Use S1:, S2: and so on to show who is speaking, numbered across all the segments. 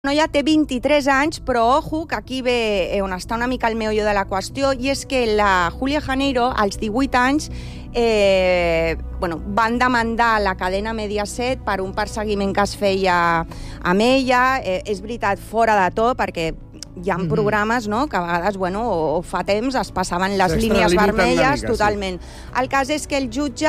S1: noia té 23 anys, però ojo, que aquí ve on està una mica el meollo de la qüestió, i és que la Julia Janeiro, als 18 anys, van demandar la cadena Mediaset per un perseguiment que es feia amb ella. És veritat, fora de to, perquè hi ha programes, no?, que a vegades, o fa temps es passaven les línies vermelles, totalment. El cas és que el jutge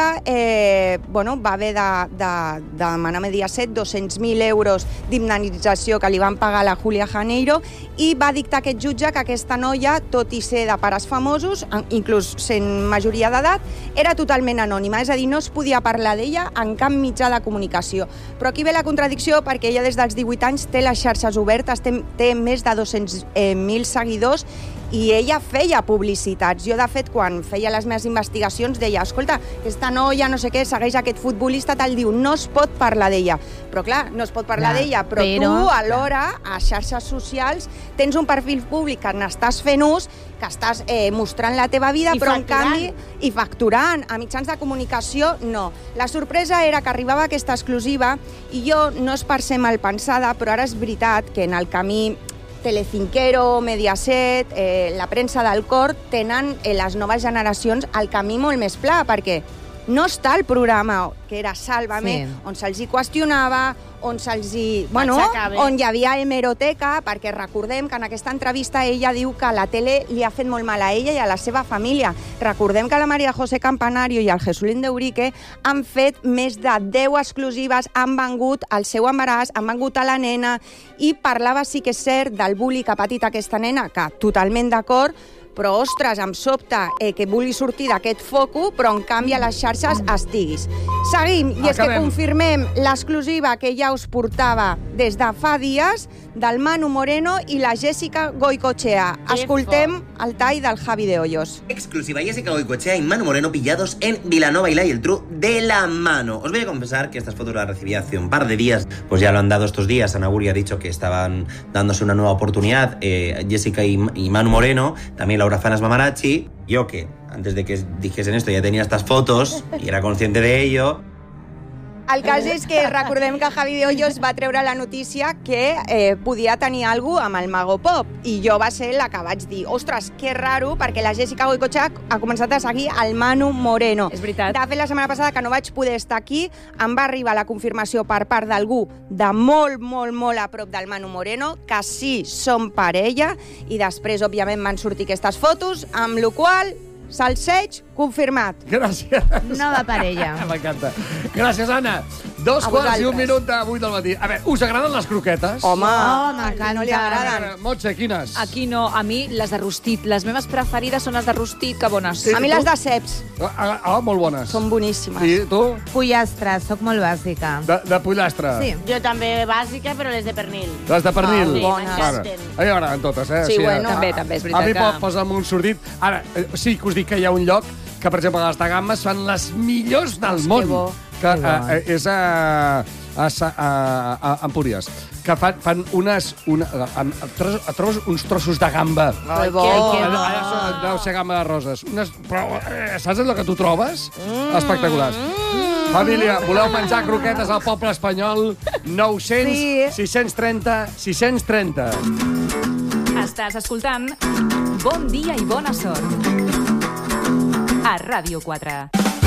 S1: va haver de demanar a Mediaset 200.000 euros d'indemnització que li van pagar a la Julia Janeiro, i va dictar aquest jutge que aquesta noia, tot i ser de pares famosos, inclús sent majoria d'edat, era totalment anònima, és a dir, no es podia parlar d'ella en cap mitjà de comunicació. Però aquí ve la contradicció, perquè ella des dels 18 anys té les xarxes obertes, té més de 200.000 seguidors, i ella feia publicitats. Jo, de fet, quan feia les meves investigacions, deia, escolta, aquesta noia, no sé què, segueix aquest futbolista, tal, diu, no es pot parlar d'ella. Però, clar, no es pot parlar d'ella, però tu, alhora, a xarxes socials, tens un perfil públic que n'estàs fent ús, que estàs mostrant la teva vida, però, en canvi, i facturant. A mitjans de comunicació, no. La sorpresa era que arribava aquesta exclusiva, i jo, no és per ser malpensada, però ara és veritat que en el camí Telecinquero, Mediaset, la premsa del cor, tenen les noves generacions el camí molt més pla, perquè no està el programa que era Sálvame, on se'ls hi qüestionava, on hi havia hemeroteca, perquè recordem que en aquesta entrevista ella diu que la tele li ha fet molt mal a ella i a la seva família. Recordem que la María José Campanario i el Jesulín d'Eurique han fet més de 10 exclusives, han vengut el seu embaràs, han vengut a la nena, i parlava, sí que és cert, del bullying que ha patit aquesta nena, que totalment d'acord, però, ostres, em sobta que vulgui sortir d'aquest foco, però, en canvi, a les xarxes estiguis. Seguim, i és que confirmem l'exclusiva que ja us portava des de fa dies del Manu Moreno i la Jessica Goicoechea. Escoltem el tall del Javi de Hoyos.
S2: Exclusiva, Jessica Goicoechea y Manu Moreno pillados en Vilanova y la Geltrú de la mano. Os voy a confesar que estas fotos las recibí hace un par de días, pues ya lo han dado estos días. Ana Guri ha dicho que estaban dándose una nueva oportunidad, Jessica y Manu Moreno, también Laura Fanas Mamarachi. Yo, que antes de que dijesen esto ya tenía estas fotos y era consciente de ello.
S1: El cas és que recordem que Javi de Hoyos va treure la notícia que podia tenir alguna cosa amb el Mago Pop, i jo va ser la que vaig dir, ostres, que raro, perquè la Jessica Goicoechea ha començat a seguir el Manu Moreno.
S3: És veritat.
S1: De fet, la setmana passada, que no vaig poder estar aquí, em va arribar la confirmació per part d'algú de molt, molt, molt a prop del Manu Moreno, que sí, són parella, i després, òbviament, van sortir aquestes fotos, amb la qual salseig confirmat.
S4: Gràcies.
S3: Nova parella.
S4: M'encanta. Gràcies, Anna. 2:01 de 8 del matí. A veure, us agraden les croquetes?
S1: Home,
S3: m'encanten.
S1: no li agraden.
S4: Montse, quines?
S3: Aquí no, a mi les de rostit. Les meves preferides són les de rostit, que bones.
S1: A mi les de ceps.
S4: Molt bones.
S1: Són boníssimes.
S4: I tu?
S5: Pollastre, sóc molt bàsica.
S4: De pollastre?
S5: Sí.
S6: Jo també bàsica, però les de pernil.
S4: Les de pernil?
S6: Sí,
S1: bones.
S6: m'encanten.
S4: A mi m'agraden totes, eh?
S1: Sí, bueno.
S3: També, és veritat.
S4: A mi posa'm un sordit. Ara, sí que us dic que hi ha un lloc que, per exemple, les de Gammes fan les millors del món.
S1: Que bo.
S4: Que és a Empúries. Que fan trobes uns trossos de gamba.
S1: Que bo.
S4: Deu ser gamba de roses. Però, saps allò que tu trobes? Espectaculars. Família, voleu menjar croquetes al poble espanyol? 900 630 630.
S3: Estàs escoltant Bon dia i bona sort a Ràdio 4.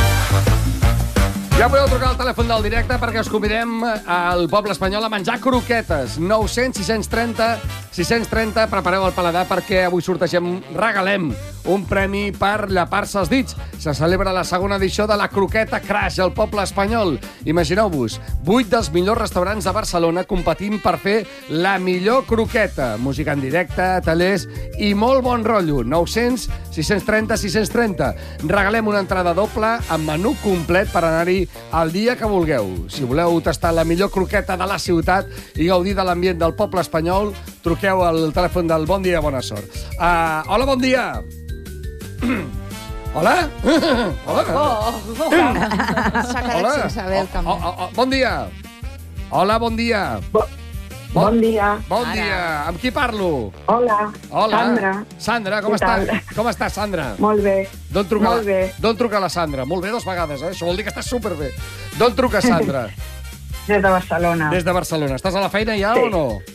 S4: Ja podeu trucar al telèfon del directe perquè us convidem al poble espanyol a menjar croquetes. 900 630 630. Prepareu el paladar perquè avui sortegem, regalem un premi per llepar-se els dits. Se celebra la segona edició de la Croqueta Crash al poble espanyol. Imagineu-vos, 8 dels millors restaurants de Barcelona competint per fer la millor croqueta. Música en directe, tallers i molt bon rotllo. 900 630 630. Regalem una entrada doble amb menú complet per anar-hi el dia que vulgueu. Si voleu tastar la millor croqueta de la ciutat i gaudir de l'ambient del poble espanyol, truqueu al telèfon del Bon Dia, Bona Sort. Hola, bon dia. Hola? Hola?
S1: S'ha quedat sense veu, també.
S4: Bon dia. Hola, bon dia.
S7: Bon dia.
S4: Bon dia. Amb qui parlo?
S7: Hola. Sandra.
S4: Sandra, com
S7: Què
S4: estàs?
S7: tal?
S4: Com estàs, Sandra?
S7: Molt bé.
S4: D'on truca
S7: Molt bé.
S4: D'on truca la Sandra? Molt bé, 2 vegades, eh? Això vol dir que estàs superbé. D'on truca, Sandra?
S7: Des de Barcelona.
S4: Des de Barcelona. Estàs a la feina ja
S7: Sí.
S4: o no?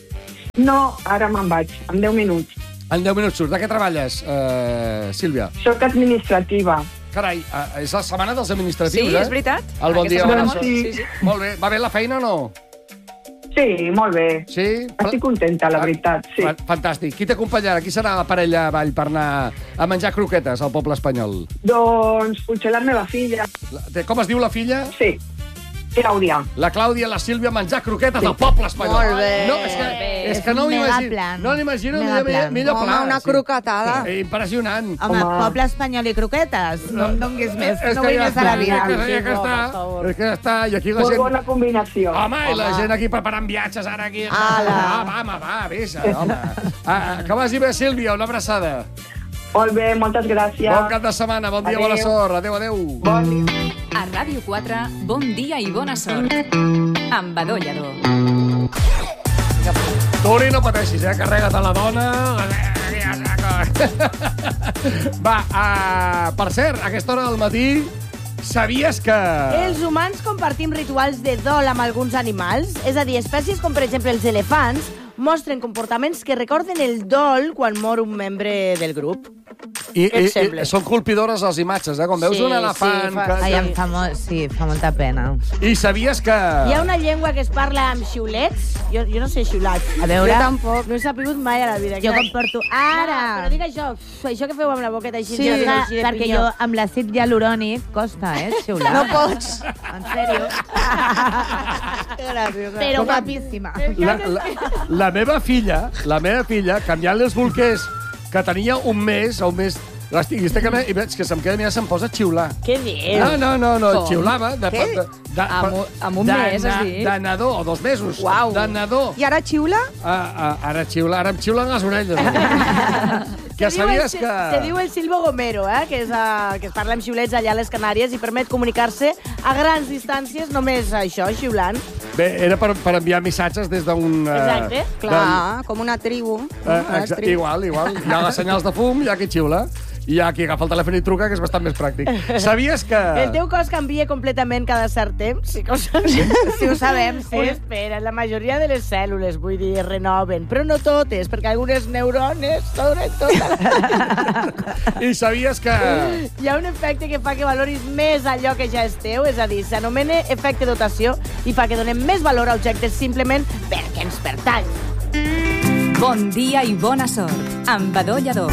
S7: No, ara me'n vaig, en 10 minuts.
S4: En 10 minuts surts. De què treballes, Sílvia?
S7: Soc administrativa.
S4: Carai, és la setmana dels administratius,
S3: Sí, és veritat.
S4: El bon dia.
S7: setmana
S4: Bona
S7: sí.
S4: sort. Molt bé. Va bé la feina o no?
S7: Sí, molt bé.
S4: Sí?
S7: Estic contenta, la veritat, sí.
S4: Fantàstic. Qui t'acompanyarà? Qui serà la parella avall per anar a menjar croquetes al poble espanyol?
S7: Doncs potser la meva filla.
S4: Com es diu la filla?
S7: Sí, Clàudia.
S4: La Clàudia i la Sílvia a menjar croquetes al poble espanyol.
S1: Molt bé.
S4: No, és que no
S5: Mega
S4: m'imagino.
S5: plan.
S4: No l'imagino,
S5: Mega plan.
S4: millor
S1: Home,
S4: pla.
S1: una croquetada.
S4: Impressionant.
S5: Home,
S7: Home.
S5: poble espanyol i croquetes. No em donguis més.
S4: És
S5: No
S4: que
S5: vull
S4: ja
S5: més a la
S4: està,
S5: vida.
S4: ja que està. És que ja està. I aquí la
S7: Molt
S4: gent...
S7: bona combinació.
S4: Home, i la gent aquí preparant viatges ara aquí.
S1: Ala.
S4: Va, vés-a, home. Que vagi bé, Sílvia, una abraçada.
S7: Molt bé, moltes gràcies.
S4: Bon cap de setmana, bon dia,
S7: Adéu.
S4: bona sort. Adéu.
S7: Bon dia.
S3: A Ràdio 4, bon dia i bona sort. Amb Badó Lledó.
S4: Tori, no pateixis, carrega't a la dona. Va, per cert, a aquesta hora del matí, sabies que...
S6: Els humans compartim rituals de dol amb alguns animals, és a dir, espècies com, per exemple, els elefants, mostren comportaments que recorden el dol quan mor un membre del grup.
S4: I
S6: Què et sembla?
S4: són colpidores les imatges, Quan veus
S6: Sí,
S4: un elefant...
S6: sí, fa-
S5: Ai, em fa molt... Sí, fa molta pena.
S4: I sabies que...
S6: Hi ha una llengua que es parla amb xiulets. Jo no sé xiular.
S5: A veure...
S1: Jo tampoc.
S6: No he sapigut mai a la vida.
S5: Jo com porto... Ara!
S6: No, però dic això que feu amb la boqueta així.
S5: Sí,
S6: així de
S5: perquè
S6: pinyó.
S5: jo amb l'àcid hialurònic costa, xiular.
S1: No pots.
S5: En sèrio. Però guapíssima.
S4: La meva filla, canviant-li els bolquers, que tenia un mes, i veig que se'm queda mirant, se'm posa a xiular.
S6: Què dius?
S4: No, xiulava.
S3: Amb un mes, has dit?
S4: De nadó, o 2 mesos.
S1: Uau.
S4: De nadó.
S1: I ara xiula?
S4: Ara em xiulen les orelles. Que sabies que...
S6: Se diu el silbo gomero, que es parla amb xiulets allà a les Canàries i permet comunicar-se a grans distàncies només això, xiulant.
S4: Bé, era per enviar missatges des d'un...
S6: Exacte.
S1: Clar, com una tribu.
S4: Igual. Hi ha les senyals de fum, hi ha qui xiula. I hi ha qui agafa el telèfon i truca, que és bastant més pràctic. Sabies que...
S6: El teu cos canvia completament cada cert temps? Sí que ho sabem.
S5: Sí, ho sabem, sí.
S6: Espera, la majoria de les cèl·lules, vull dir, es renoven, però no totes, perquè algunes neurones, sobretot...
S4: I sabies que...
S6: Hi ha un efecte que fa que valoris més allò que ja és teu, és a dir, s'anomena efecte dotació i fa que donem més valor a objectes simplement perquè ens pertany.
S3: Bon dia i bona sort. Amb Badó Lledó.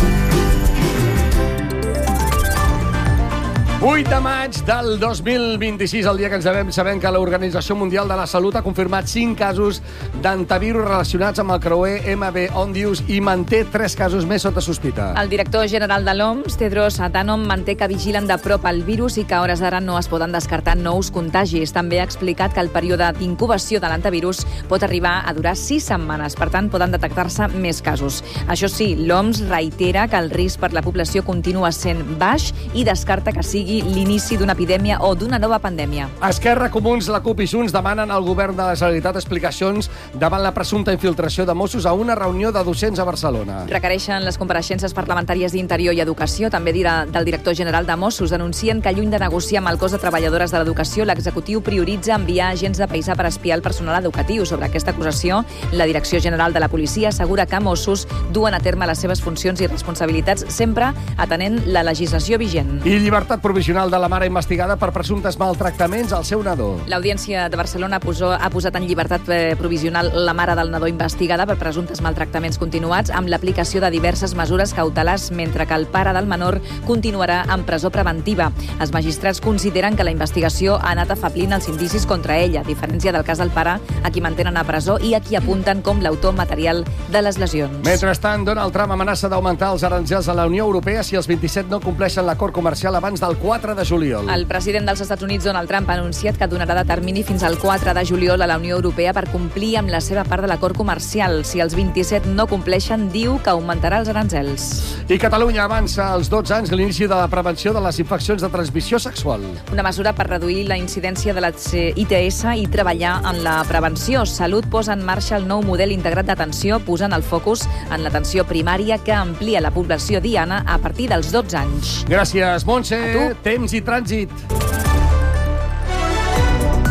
S4: 8 de maig del 2026, el dia que ens devem sabent que l'Organització Mundial de la Salut ha confirmat 5 casos d'antivirus relacionats amb el creuer MV Ondius i manté 3 casos més sota sospita.
S3: El director general de l'OMS, Tedros Adhanom, manté que vigilen de prop el virus i que a hores d'ara no es poden descartar nous contagis. També ha explicat que el període d'incubació de l'antivirus pot arribar a durar 6 setmanes. Per tant, poden detectar-se més casos. Això sí, l'OMS reitera que el risc per la població continua sent baix i descarta que sigui l'inici d'una epidèmia o d'una nova pandèmia.
S4: Esquerra, Comuns, la CUP i Junts demanen al govern de la Generalitat explicacions davant la presumpta infiltració de Mossos a una reunió de docents a Barcelona.
S3: Requereixen les compareixences parlamentàries d'Interior i Educació. També del director general de Mossos denuncien que lluny de negociar amb el cos de treballadores de l'educació, l'executiu prioritza enviar agents de paisà per espiar el personal educatiu. Sobre aquesta acusació, la Direcció General de la Policia assegura que Mossos duen a terme les seves funcions i responsabilitats sempre atenent la legislació vigent.
S4: I llibertat provisional de la mare investigada per presumptes maltractaments al seu nadó.
S3: L'Audiència de Barcelona ha posat en llibertat provisional la mare del nadó investigada per presumptes maltractaments continuats amb l'aplicació de diverses mesures cautelars, mentre que el pare del menor continuarà en presó preventiva. Els magistrats consideren que la investigació ha anat afeblint els indicis contra ella, a diferència del cas del pare, a qui mantenen a presó i a qui apunten com l'autor material de les lesions.
S4: Mentrestant, Donald Trump amenaça d'augmentar els aranzels a la Unió Europea si els 27 no compleixen l'acord comercial abans del 4 de juliol.
S3: El president dels Estats Units, Donald Trump, ha anunciat que donarà de termini fins al 4 de juliol a la Unió Europea per complir amb la seva part de l'acord comercial. Si els 27 no compleixen, diu que augmentarà els aranzels.
S4: I Catalunya avança als 12 anys l'inici de la prevenció de les infeccions de transmissió sexual.
S3: Una mesura per reduir la incidència de les ITS i treballar en la prevenció. Salut posa en marxa el nou model integrat d'atenció, posant el focus en l'atenció primària que amplia la població diana a partir dels 12 anys.
S4: Gràcies, Montse. Temps i trànsit.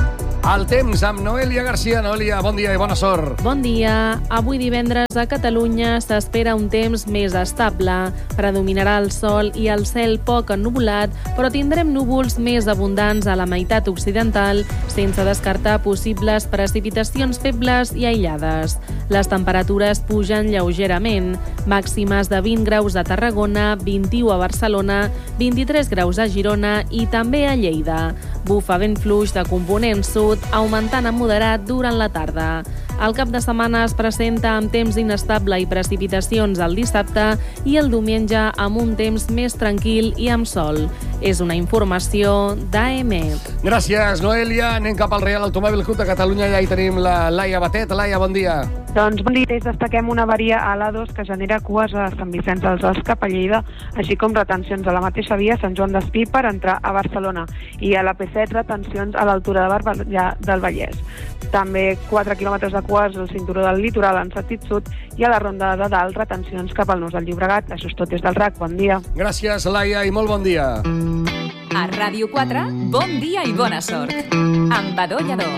S4: El temps amb Noelia Garcia. Noelia, bon dia i bona sort.
S8: Bon dia. Avui divendres a Catalunya s'espera un temps més estable. Predominarà el sol i el cel poc ennuvolat, però tindrem núvols més abundants a la meitat occidental, sense descartar possibles precipitacions febles i aïllades. Les temperatures pugen lleugerament. Màximes de 20 graus a Tarragona, 21 a Barcelona, 23 graus a Girona i també a Lleida. Bufa vent fluix de component sud, augmentant a moderat durant la tarda. El cap de setmana es presenta amb temps inestable i precipitacions el dissabte i el diumenge amb un temps més tranquil i amb sol. És una informació d'AEMET.
S4: Gràcies, Noelia. Anem cap al Real Automòbil Club de Catalunya. Ja hi tenim la Laia Batet. Laia, bon dia.
S9: Doncs bon dia. Destaquem una avaria a l'A2 que genera cues a Sant Vicenç dels Horts cap a Lleida, així com retencions a la mateixa via Sant Joan d'Espí per entrar a Barcelona. I a la P7 retencions a l'altura de Barberà del Vallès. També 4 quilòmetres de cues al cinturó del litoral en sentit sud i a la ronda de dalt retencions cap al nus del Llobregat. Això és tot des del RAC. Bon dia.
S4: Gràcies, Laia, i molt bon dia.
S3: A Ràdio 4, bon dia i bona sort. Amb Badó Lladó.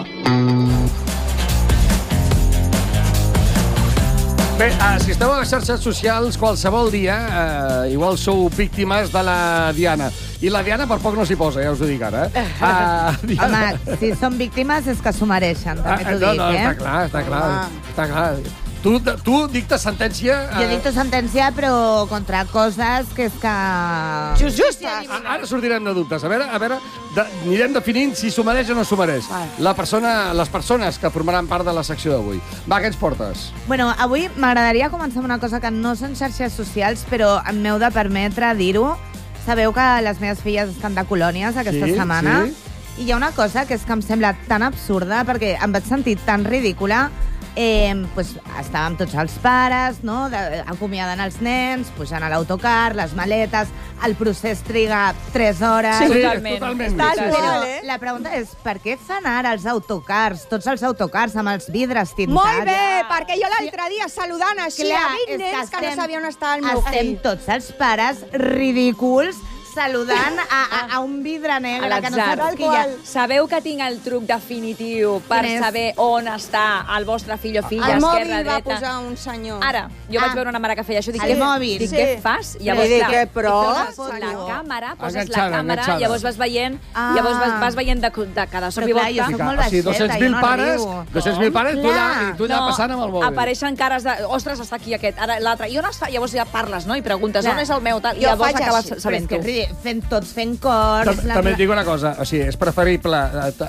S4: Bé, si esteu a les xarxes socials, qualsevol dia, igual sou víctimes de la Diana. I la Diana per poc no s'hi posa, ja us ho dic ara.
S5: Home, si són víctimes és que s'ho mereixen, també t'ho dic,
S4: està clar, està clar. Tu dictes sentència...
S5: Jo dicto sentència, però contra coses que és que...
S1: Justes.
S4: Ara sortirem de dubtes. A veure, anirem definint si s'ho mereix o no s'ho mereix. Les persones que formaran part de la secció d'avui. Va, què ens portes?
S5: Bueno, avui m'agradaria començar amb una cosa que no són xarxes socials, però em m'heu de permetre dir-ho. Sabeu que les meves filles estan de colònies aquesta setmana? Sí. I hi ha una cosa que és que em sembla tan absurda, perquè em vaig sentir tan ridícula. Estàvem tots els pares, no? Acomiadant els nens, pujant a l'autocar, les maletes, el procés triga 3 hores.
S4: Sí, totalment.
S5: Però la pregunta és, per què fan ara els autocars, tots els autocars amb els vidres tintats?
S1: Molt bé, perquè jo l'altre dia saludant així a 20 nens que no sabien on estava el meu fill.
S5: Estem tots els pares ridículs saludant a un vidre negre que no saps qui hi ha.
S3: Sabeu que tinc el truc definitiu per saber on està el vostre fill o filla,
S1: el
S3: esquerra,
S1: mòbil
S3: dreta?
S1: Va posar un senyor.
S3: Ara, jo vaig veure una mare que feia això. Dic,
S5: què
S3: fas?
S1: Llavors,
S3: la càmera, poses la càmera, llavors vas veient de cada sort i volta.
S5: Jo soc molt baixeta,
S4: 200.000 pares, 200.000 pares, tu allà passant amb el mòbil.
S3: Apareixen cares de, ostres, està aquí aquest, ara l'altre. I on està? Llavors ja parles, no? I preguntes, on és el meu tal? I llavors acabes sabent tu.
S5: Fent cors...
S4: També et dic una cosa, o sigui, és preferible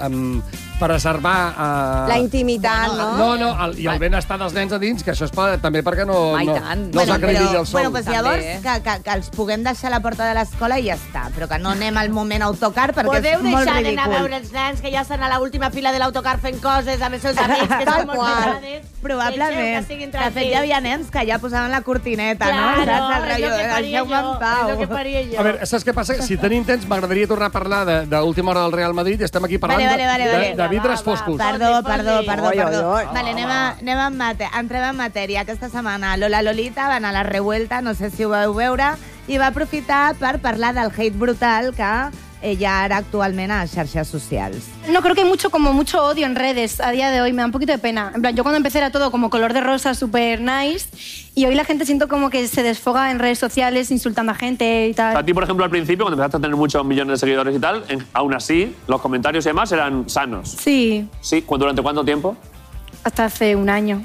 S4: preservar...
S1: la intimitat, no?
S4: No, i el benestar dels nens a dins, que això és també perquè no s'acrediti el sol.
S5: Bueno, llavors que els puguem deixar a la porta de l'escola i ja està, però que no anem al moment autocar perquè és molt ridícul.
S6: Podeu deixar d'anar a veure els nens que ja estan a l'última fila de l'autocar fent coses amb els seus amics, que són molt pesades.
S5: Probablement. De fet, hi havia nens que ja posaven la cortineta, no?
S6: Claro, és el que faria jo.
S4: A veure, saps què passa? Si tenim temps, m'agradaria tornar a parlar d'última hora del Real Madrid i estem aquí parlant de vidres foscos.
S5: Perdó. Vale, entrem en matèria. Aquesta setmana Lola Lolita va anar a la Revuelta, no sé si ho vau veure, i va aprofitar per parlar del hate brutal que ella ara actualmente a xarxas sociales.
S10: No, creo que hay mucho odio en redes a día de hoy, me da un poquito de pena. En plan, yo cuando empecé era todo como color de rosa, súper nice, y hoy la gente siento como que se desfoga en redes sociales insultando a gente y tal.
S11: A ti, por ejemplo, al principio, cuando empezaste a tener muchos millones de seguidores y tal, aún así, los comentarios y demás eran sanos.
S10: Sí.
S11: ¿Sí? ¿Durante cuánto tiempo?
S10: Hasta hace un año.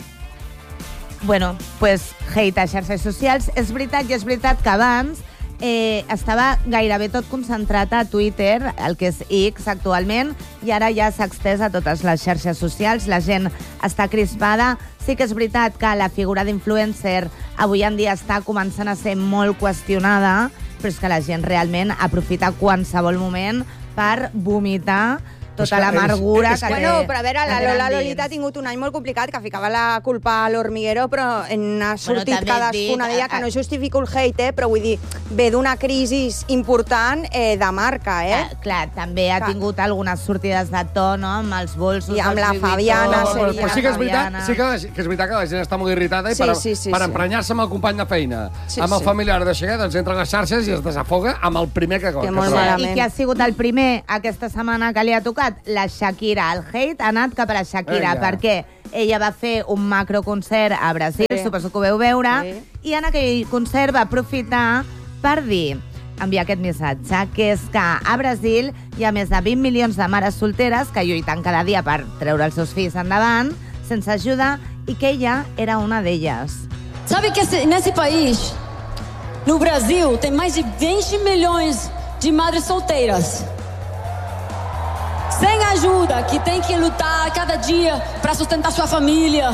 S5: Bueno, pues hate a xarxes socials. És veritat que abans estava gairebé tot concentrat a Twitter, el que és X actualment, i ara ja s'ha extès a totes les xarxes socials. La gent està crispada. Sí que és veritat que la figura d'influencer avui en dia està començant a ser molt qüestionada, però és que la gent realment aprofita qualsevol moment per vomitar tota l'amargura que té.
S1: Bueno, però a veure, la Lola Lolita ha tingut un any molt complicat, que ficava la culpa a l'Hormiguero, però ha sortit cadascuna d'ella, que no justifico el hate, però vull dir, ve d'una crisi important de marca,
S5: Clar, també ha tingut algunes sortides de to, no?, amb els bolsos.
S1: I amb la Fabiana.
S4: Però sí que és veritat que la gent està molt irritada i per emprenyar-se amb el company de feina, amb el familiar de Xaguer, doncs entra a les xarxes i es desafoga amb el primer que
S5: I qui ha sigut el primer aquesta setmana que li ha tocat? estat la Shakira. El hate ha anat cap a la Shakira, perquè ella va fer un macroconcert a Brasil, suposo que ho veu veure, i en aquell concert va aprofitar per dir, enviar aquest missatge, que és que a Brasil hi ha més de 20 milions de mares solteres que lluiten cada dia per treure els seus fills endavant, sense ajuda, i que ella era una d'elles.
S12: Sabe que nesse país, no Brasil, tem mais de 20 milhões de madres solteiras. Sem ajuda, que tem que lutar cada dia para sustentar sua família.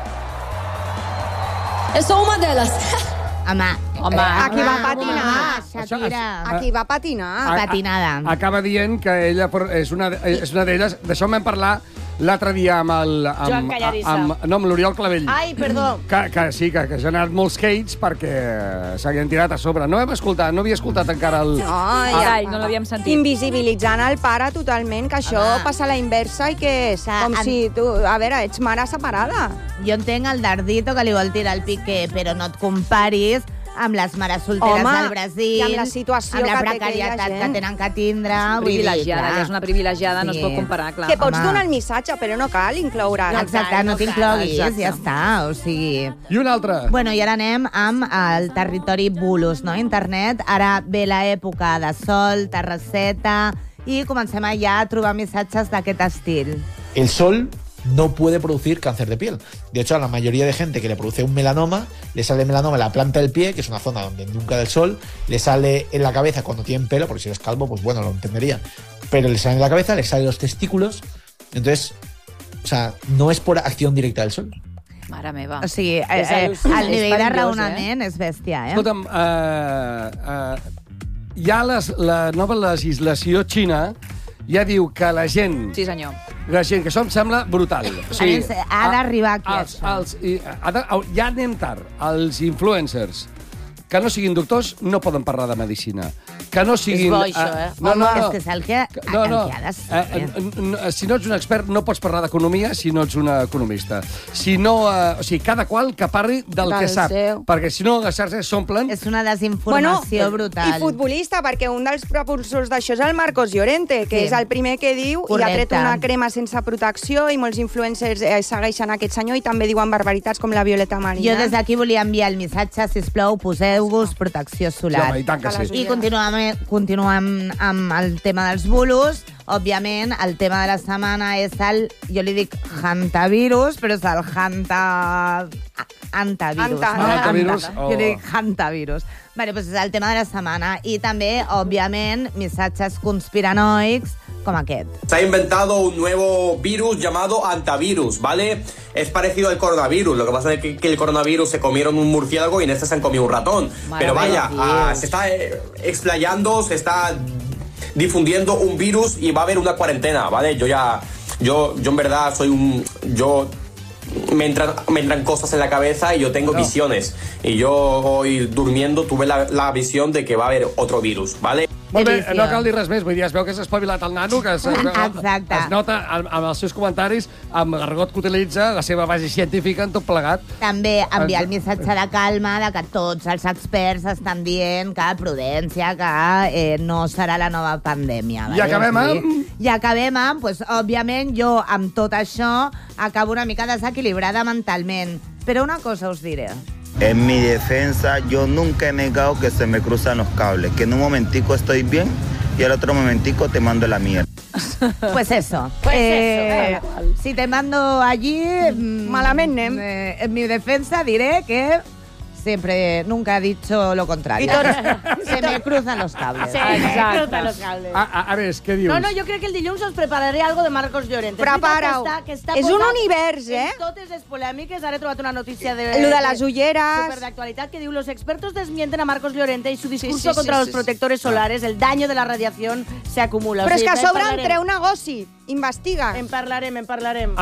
S12: Eu sou uma delas.
S5: Home,
S1: aquí va patinar.
S5: Shakira.
S1: Aquí va patinar.
S5: Patinada.
S4: Acaba dient que ella és una d'elles. D'això en vam parlar l'altre dia amb
S6: Joan Callarissa.
S4: amb l'Oriol Clavell.
S6: Ai, perdó.
S4: Que sí, que ha generat molts hates perquè s'havien tirat a sobre. No havia escoltat encara el...
S3: No l'havíem sentit.
S1: Invisibilitzant el pare totalment, que això passa a la inversa i que és com si tu... A veure, ets mare separada.
S5: Jo entenc el dardito que li vol tirar el Piqué, però no et comparis amb les mares solteres del Brasil,
S1: i amb la situació
S5: amb la
S1: que té
S5: precarietat
S1: aquella
S5: que tenen que tindre.
S3: Privilegiada, ja és una privilegiada, no es pot comparar, clar.
S1: Que pots donar el missatge, però no cal incloure.
S5: Exacte, no t'incloguis, ja està, o sigui...
S4: I una altra.
S5: Bueno, i ara anem amb el territori bulos, no? Internet, ara ve l'època de sol, terrasseta, i comencem ja a trobar missatges d'aquest estil.
S13: El sol no puede producir cáncer de piel. De hecho, a la mayoría de gente que le produce un melanoma, le sale melanoma en la planta del pie, que es una zona donde nunca da el sol, le sale en la cabeza cuando tienen pelo, porque si eres calvo, pues bueno, lo entendería. Pero le sale en la cabeza, le sale en los testículos. Entonces, o sea, no es por acción directa del sol.
S3: Mare meva.
S5: O sigui, el nivell de raonament és bèstia,
S4: Escolta'm, ja la nova legislació xina ja diu que la gent...
S3: Sí, senyor.
S4: La gent, que això em sembla brutal. O sigui,
S5: ha d'arribar aquí,
S4: ja anem tard. Els influencers que no siguin doctors no poden parlar de medicina. Que no siguin...
S5: És bo, això,
S4: No.
S5: És que és el que ha de ser.
S4: Si no ets un expert, no pots parlar d'economia si no ets un economista. Si no... O sigui, cada qual que parli del que sap. Perquè si no, les xarxes s'omplen...
S5: És una desinformació brutal.
S1: I futbolista, perquè un dels propulsors d'això és el Marcos Llorente, que és el primer que diu i ha tret una crema sense protecció i molts influencers segueixen aquest senyor i també diuen barbaritats com la Violeta Marina.
S5: Jo des d'aquí volia enviar el missatge, sisplau, poseu-vos protecció solar.
S4: Sí, home, i tant que sí.
S5: I continuem amb el tema dels bulos. Òbviament, el tema de la setmana és el, jo li dic hantavirus, però és el hantavirus. Jo li dic hantavirus. Vale, pues és el tema de la setmana. I també, òbviament, missatges conspiranoics com aquest.
S14: Se ha inventado un nuevo virus llamado antivirus, ¿vale? Es parecido al coronavirus. Lo que pasa es que el coronavirus se comieron un murciélago y en este se han comido un ratón. Pero vaya, se está explayando, se está difundiendo un virus y va a haber una cuarentena, ¿vale? Yo en verdad soy me entran cosas en la cabeza y yo tengo visiones. Y yo hoy durmiendo tuve la visión de que va a haber otro virus, ¿vale?
S4: Molt bé, no cal dir res més. Vull dir, es veu que s'ha espavilat el nano, que es nota amb els seus comentaris, amb l'argot que utilitza, la seva base científica en tot plegat.
S5: També enviar el missatge de calma, de que tots els experts estan dient que prudència, que no serà la nova pandèmia.
S4: I acabem amb...
S5: I acabem amb, pues, òbviament, jo amb tot això acabo una mica desequilibrada mentalment. Però una cosa us diré.
S15: En mi defensa, yo nunca he negado que se me cruzan los cables, que en un momentico estoy bien y al otro momentico te mando la mierda.
S5: Pues eso. Si te mando allí, malament anem. En mi defensa diré que siempre, nunca he dicho lo contrario. Se me cruzan los cables.
S6: Se me cruzan los cables.
S4: A veure, què dius?
S6: No, jo crec que el dilluns us prepararé algo de Marcos Llorente.
S1: Prepara-ho. És un univers,
S6: En totes les polèmiques, ara he trobat una notícia de...
S1: Lo de les ulleres.
S6: Super d'actualitat, que diu, los expertos desmienten a Marcos Llorente y su discurso contra los protectores solares, el daño de la radiación se acumula.
S1: Però és que a sobre en treu negoci. Investiga.
S6: En parlarem.
S4: En parlarem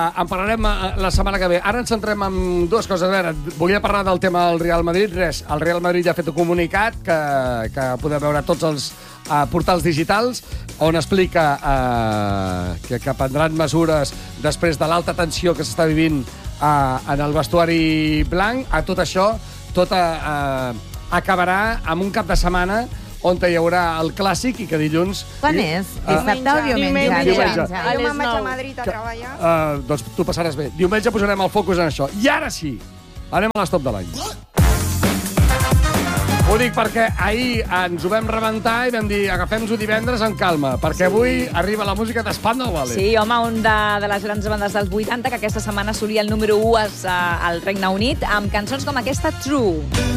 S4: la setmana que ve. Ara ens centrem en dues coses. A veure, volia parlar del tema del Real Madrid. Res, el Real Madrid ja ha fet un comunicat que podeu veure a tots els portals digitals, on explica que prendran mesures després de l'alta tensió que s'està vivint en el vestuari blanc. A tot això, acabarà amb un cap de setmana on hi haurà el clàssic i que dilluns...
S5: Quan és? Dissabte o diumenge?
S4: Diumenge.
S1: Jo me'n vaig a Madrid a treballar.
S4: Doncs tu passaràs bé. Diumenge posarem el focus en això. I ara sí, anem a l'estop de l'any. Ho dic perquè ahir ens ho vam rebentar i vam dir agafem-nos-ho divendres amb calma, perquè avui arriba la música d'Spandau Ballet.
S3: Sí, home, un de les grans bandes dels 80 que aquesta setmana assolia el número 1 al Regne Unit amb cançons com aquesta, True.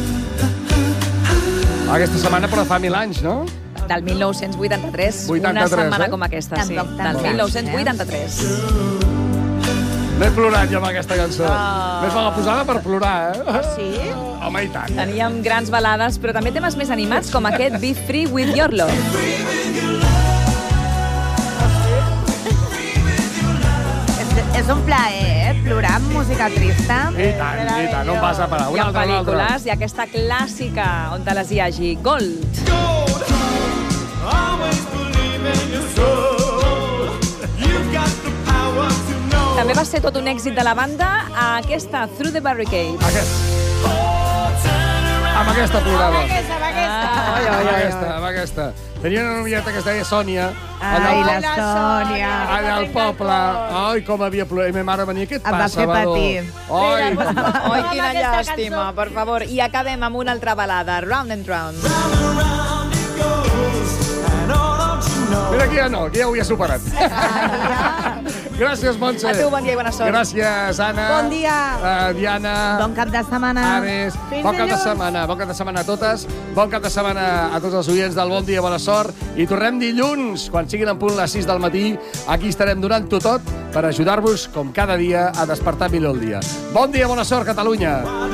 S4: Aquesta setmana però fa 1000 anys, no?
S3: Del 1983.
S4: 83,
S3: una setmana
S4: eh?
S3: com aquesta, sí. Del 1983.
S4: M'he plorat jo amb aquesta cançó. Més me la posava per plorar, eh?
S3: Sí?
S4: Home, i tant.
S3: Teníem grans balades, però també temes més animats com aquest Be Free With Your Love.
S5: És un plaer, plorar amb música trista.
S4: I tant, no em vas a parar.
S3: Hi ha pel·lícules i aquesta clàssica on te les hi hagi, Gold. També va ser tot un èxit de la banda aquesta, Through the Barricades.
S4: Amb aquesta plorava.
S3: Amb
S4: aquesta. Tenia una noieta que es deia Sònia.
S5: Ai, la Sònia.
S4: Allà al poble. Ai, com havia plorat. I ma mare venia, què et
S5: Em va
S4: passa,
S5: fer
S4: Badó?
S5: patir.
S3: Ai, quina llàstima, per favor. I acabem amb una altra balada, Round and Round.
S4: Mira, aquí ja no, aquí ja ho havia superat. Gràcies, Montse.
S3: A tu, bon dia i bona sort.
S4: Gràcies, Anna.
S1: Bon dia.
S4: Diana.
S5: Bon cap de setmana.
S4: Ares. Bon cap de setmana. Bon cap de setmana a totes. Bon cap de setmana a tots els oients del Bon Dia, Bona Sort. I tornem dilluns, quan siguin en punt les 6 del matí. Aquí estarem donant-ho tot per ajudar-vos, com cada dia, a despertar millor el dia. Bon dia, bona sort, Catalunya.